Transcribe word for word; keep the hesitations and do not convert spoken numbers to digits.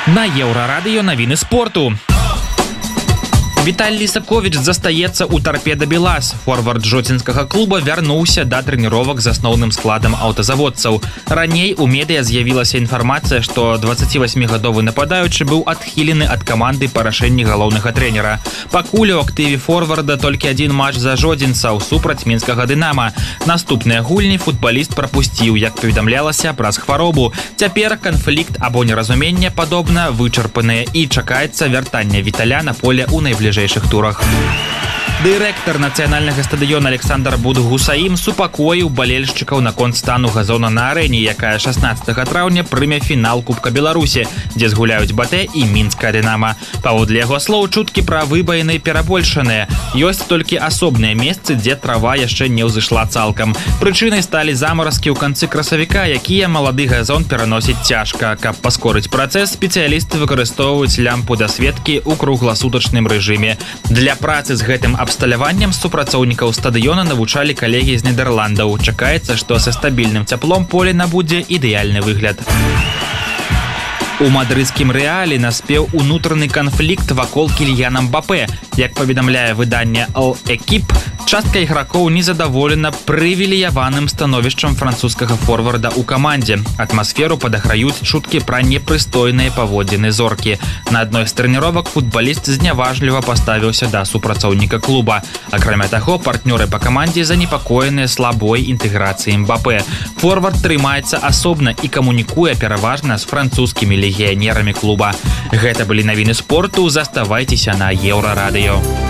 На Еўрарадыё навіны спорту. Віталій Лісаковіч застаецца ў «Торпедо Белаз». Форвард жодзінскага клуба вярнуўся да трэніровак з асноўным складам аўтазаводцаў. Раней у медыа з'явілася інфармацыя, што дваццацівасьмігадовы нападаючы быў адхілены ад каманды па рашэнні галоўнага трэнера. Пакуль у актыве форварда толькі адзін матч за жодзінцаў супраць мінскага «Дынама». Наступныя гульні футбаліст прапусціў, як паведамлялася, праз хваробу. Цяпер канфлікт або неразуменне падобна вычарпаныя і чакаецца вяртання Віталя на поле ў найбліжэйшых турах. Дырэктар нацыянальнага стадыёна Александр Будгусаім супакоіў балельшчыкаў наконт стану газона на арэне, якая шаснаццатага траўня прыме фінал Кубка Беларусі, дзе згуляюць БТ і мінскае «Дынама». Паводле яго слоў, чуткі пра выбаіны перабольшаныя. Ёсць толькі асобныя месцы, дзе трава яшчэ не ўзышла цалкам. Прычынай сталі замаразкі ў канцы красавіка, якія малады газон пераносіць цяжка. Каб паскорыць працэс, спецыялісты выкарыстоўваюць лямпу дасветкі ў кругласутачным рэжыме. Для працы з гэтым абсталяваннем супрацоўнікаў стадыёна навучалі калегі з Нідерландаў. Чакаецца, што са стабільным цяплом поле набудзе ідэальны выгляд. У мадрыдскім «Рэале» наспеў унутраны канфлікт вакол Кіліяна Мбапэ. Як паведамляе выданне «L'Équipe», частка ігракоў незадаволена прывілеяваным становішчам французскага форварда ў камандзе. Атмасферу падаграюць чуткі пра непрыстойныя паводзіны зоркі. На адной з трэніровак футбаліст зняважліва паставіўся да супрацоўніка клуба. Акрамя таго, партнёры па камандзе занепакоеныя слабой інтэграцыяй Мбапэ. Форвард трымаецца асобна і камунікуе пераважна з французскімі легіянерамі клуба. Гэта былі навіны спорту, заставайцеся на Еўрарадыё.